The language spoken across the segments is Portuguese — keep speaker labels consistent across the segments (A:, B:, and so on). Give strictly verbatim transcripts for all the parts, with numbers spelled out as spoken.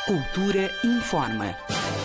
A: Cultura informa.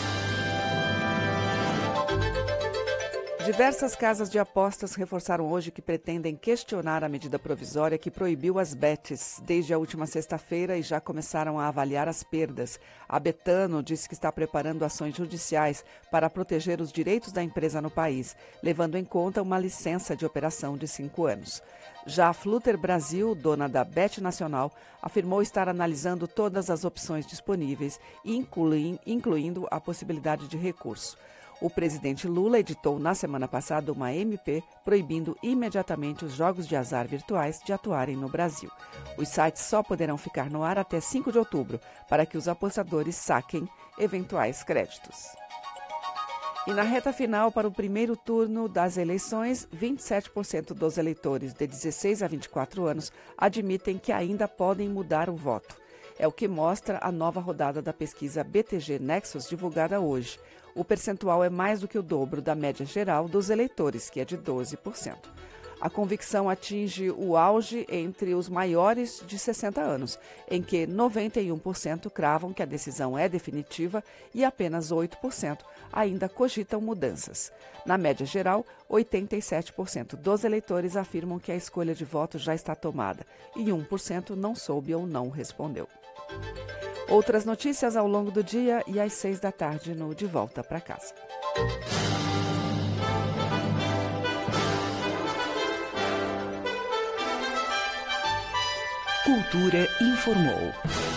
A: Diversas casas de apostas reforçaram hoje que pretendem questionar a medida provisória que proibiu as bets desde a última sexta-feira e já começaram a avaliar as perdas. A Betano disse que está preparando ações judiciais para proteger os direitos da empresa no país, levando em conta uma licença de operação de cinco anos. Já a Flutter Brasil, dona da Bet Nacional, afirmou estar analisando todas as opções disponíveis, incluindo a possibilidade de recurso. O presidente Lula editou na semana passada uma M P proibindo imediatamente os jogos de azar virtuais de atuarem no Brasil. Os sites só poderão ficar no ar até cinco de outubro, para que os apostadores saquem eventuais créditos. E na reta final para o primeiro turno das eleições, vinte e sete por cento dos eleitores de dezesseis a vinte e quatro anos admitem que ainda podem mudar o voto. É o que mostra a nova rodada da pesquisa B T G Nexus divulgada hoje. O percentual é mais do que o dobro da média geral dos eleitores, que é de doze por cento. A convicção atinge o auge entre os maiores de sessenta anos, em que noventa e um por cento cravam que a decisão é definitiva e apenas oito por cento ainda cogitam mudanças. Na média geral, oitenta e sete por cento dos eleitores afirmam que a escolha de voto já está tomada e um por cento não soube ou não respondeu. Outras notícias ao longo do dia e às seis da tarde no De Volta para Casa.
B: Cultura informou.